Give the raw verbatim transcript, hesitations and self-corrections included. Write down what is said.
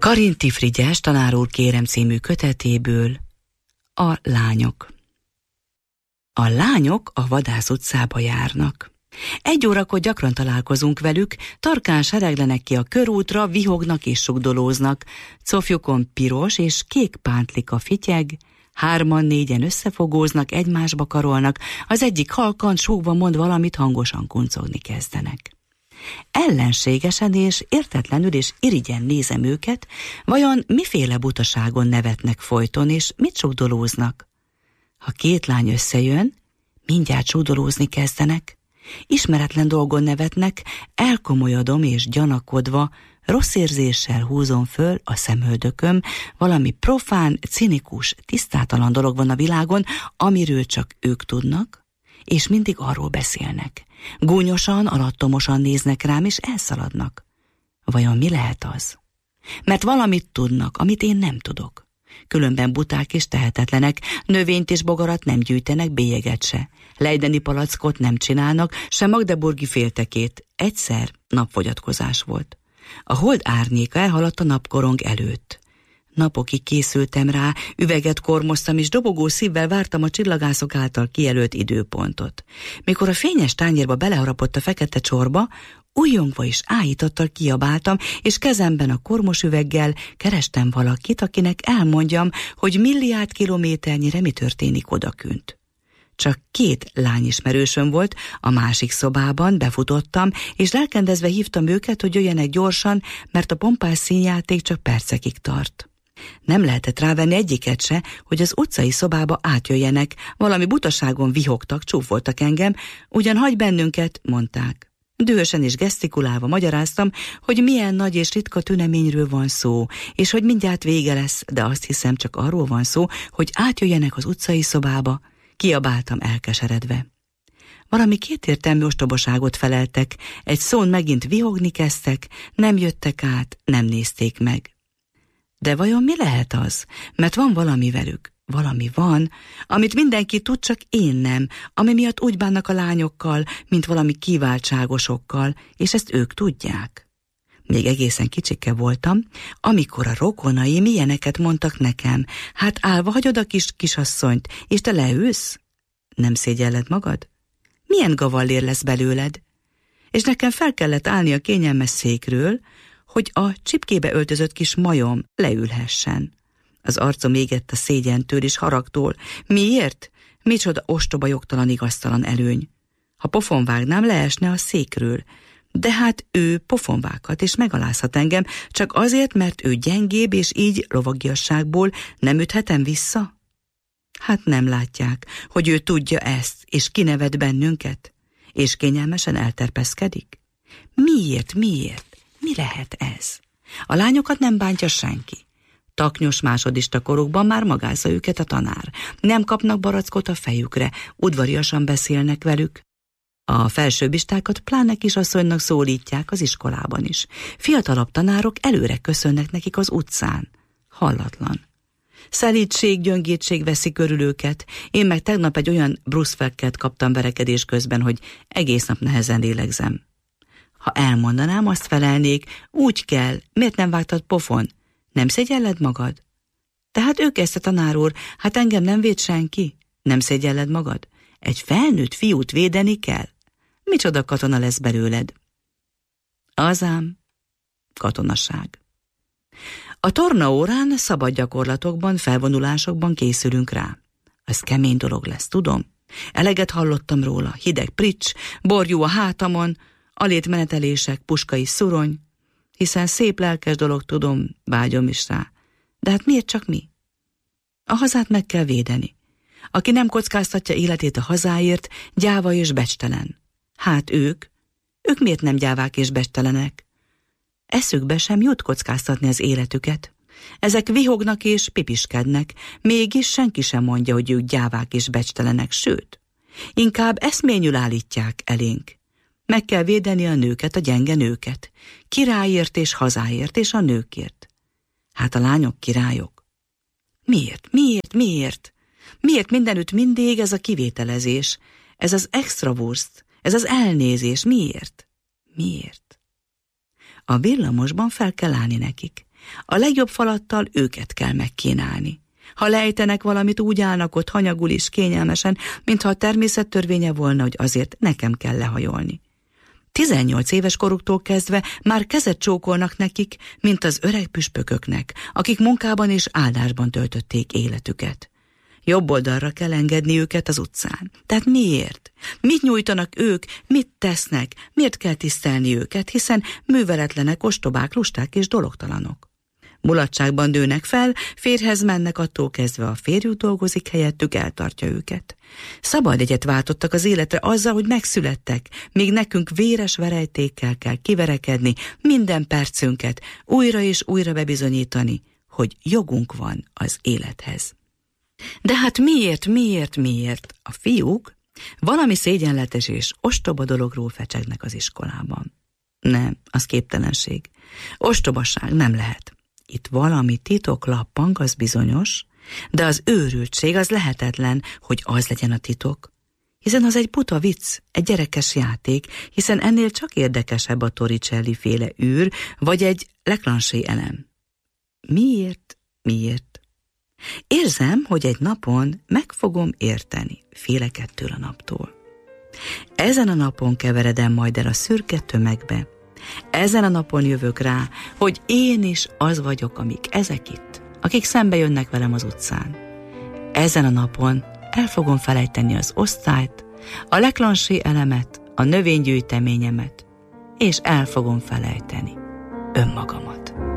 Karinthy Frigyes tanár úr kérem című kötetéből a lányok. A lányok a Vadász utcába járnak. Egy órakor gyakran találkozunk velük, tarkán sereglenek ki a körútra, vihognak és sugdolóznak. Cofjukon piros és kék pántlika fityeg, hárman négyen összefogóznak, egymásba karolnak, az egyik halkan súgva mond valamit, hangosan kuncogni kezdenek. Ellenségesen és értetlenül és irigyen nézem őket, vajon miféle butaságon nevetnek folyton, és mit sugdolóznak? Ha két lány összejön, mindjárt sugdolózni kezdenek, ismeretlen dolgon nevetnek, elkomolyodom és gyanakodva, rossz érzéssel húzom föl a szemöldököm, valami profán, cinikus, tisztátalan dolog van a világon, amiről csak ők tudnak, és mindig arról beszélnek. Gúnyosan, alattomosan néznek rám, és elszaladnak. Vajon mi lehet az? Mert valamit tudnak, amit én nem tudok. Különben buták és tehetetlenek, növényt és bogarat nem gyűjtenek, bélyeget se. Leideni palackot nem csinálnak, se magdeburgi féltekét. Egyszer napfogyatkozás volt. A hold árnyéka elhaladt a napkorong előtt. Napokig készültem rá, üveget kormoztam, és dobogó szívvel vártam a csillagászok által kijelölt időpontot. Mikor a fényes tányérba beleharapott a fekete csorba, újjongva és áhítattal kiabáltam, és kezemben a kormos üveggel kerestem valakit, akinek elmondjam, hogy milliárd kilométernyire mi történik odakünt. Csak két lányismerősöm volt, a másik szobában befutottam, és lelkendezve hívtam őket, hogy jöjjenek gyorsan, mert a pompás színjáték csak percekig tart. Nem lehetett rávenni egyiket se, hogy az utcai szobába átjöjjenek, valami butaságon vihogtak, csúfoltak engem, ugyan hagy bennünket, mondták. Dühösen és gesztikulálva magyaráztam, hogy milyen nagy és ritka tüneményről van szó, és hogy mindjárt vége lesz, de azt hiszem csak arról van szó, hogy átjöjjenek az utcai szobába. Kiabáltam elkeseredve. Valami kétértelmű ostobaságot feleltek, egy szón megint vihogni kezdtek, nem jöttek át, nem nézték meg. De vajon mi lehet az? Mert van valami velük, valami van, amit mindenki tud, csak én nem, ami miatt úgy bánnak a lányokkal, mint valami kiváltságosokkal, és ezt ők tudják. Még egészen kicsike voltam, amikor a rokonaim ilyeneket mondtak nekem. Hát állva hagyod a kis kisasszonyt, és te leülsz? Nem szégyelled magad? Milyen gavallér lesz belőled? És nekem fel kellett állni a kényelmes székről, hogy a csipkébe öltözött kis majom leülhessen. Az arcom égett a szégyentől és haragtól. Miért? Micsoda ostoba, jogtalan, igaztalan előny. Ha pofon vágnám, leesne a székről. De hát ő pofonvághat és megalázhat engem, csak azért, mert ő gyengébb, és így lovagiasságból nem üthetem vissza? Hát nem látják, hogy ő tudja ezt, és kinevet bennünket, és kényelmesen elterpeszkedik? Miért, miért? Mi lehet ez? A lányokat nem bántja senki. Taknyos másodista korukban már magázza őket a tanár. Nem kapnak barackot a fejükre, udvariasan beszélnek velük. A felsőbbistákat pláne kisasszonynak szólítják az iskolában is. Fiatalabb tanárok előre köszönnek nekik az utcán. Hallatlan. Szelídség, gyöngétség veszi körül őket. Én meg tegnap egy olyan bruszfekket kaptam verekedés közben, hogy egész nap nehezen lélegzem. Ha elmondanám, azt felelnék, úgy kell, miért nem vágtad pofon? Nem szégyelled magad? Tehát ő kezdte, tanár úr, hát engem nem véd senki? Nem szégyelled magad? Egy felnőtt fiút védeni kell? Micsoda katona lesz belőled? Azám, katonaság. A tornaórán szabad gyakorlatokban, felvonulásokban készülünk rá. Ez kemény dolog lesz, tudom. Eleget hallottam róla, hideg prics, borjú a hátamon, alét menetelések, puskai szurony, hiszen szép lelkes dolog, tudom, vágyom is rá. De hát miért csak mi? A hazát meg kell védeni. Aki nem kockáztatja életét a hazáért, gyáva és becstelen. Hát ők, ők miért nem gyávák és becstelenek? Eszükbe sem jut kockáztatni az életüket. Ezek vihognak és pipiskednek, mégis senki sem mondja, hogy ők gyávák és becstelenek, sőt, inkább eszményül állítják elénk. Meg kell védeni a nőket, a gyenge nőket, királyért és hazáért és a nőkért. Hát a lányok királyok. Miért, miért, miért? Miért mindenütt mindig ez a kivételezés, ez az extrawurst, ez az elnézés, miért? Miért? A villamosban fel kell állni nekik. A legjobb falattal őket kell megkínálni. Ha lejtenek valamit, úgy állnak ott hanyagul is kényelmesen, mintha a természet törvénye volna, hogy azért nekem kell lehajolni. Tizennyolc éves koruktól kezdve már kezet csókolnak nekik, mint az öreg püspököknek, akik munkában és áldásban töltötték életüket. Jobb oldalra kell engedni őket az utcán. Tehát miért? Mit nyújtanak ők, mit tesznek, miért kell tisztelni őket, hiszen műveletlenek, ostobák, lusták és dologtalanok. Mulatságban nőnek fel, férjhez mennek, attól kezdve a férjük dolgozik helyettük, eltartja őket. Szabad egyet váltottak az életre azzal, hogy megszülettek, míg nekünk véres verejtékkel kell kiverekedni minden percünket, újra és újra bebizonyítani, hogy jogunk van az élethez. De hát miért, miért, miért? A fiúk valami szégyenletes és ostoba dologról fecsegnek az iskolában. Nem, az képtelenség. Ostobaság nem lehet. Itt valami titok lappang, az bizonyos, de az őrültség az lehetetlen, hogy az legyen a titok. Hiszen az egy buta vicc, egy gyerekes játék, hiszen ennél csak érdekesebb a Torricelli féle űr, vagy egy Leclanché elem. Miért? Miért? Érzem, hogy egy napon meg fogom érteni, félek ettől a naptól. Ezen a napon keveredem majd el a szürke tömegbe. Ezen a napon jövök rá, hogy én is az vagyok, amik ezek itt, akik szembe jönnek velem az utcán. Ezen a napon el fogom felejteni az osztályt, a Leclanché elemet, a növénygyűjteményemet, és el fogom felejteni önmagamat.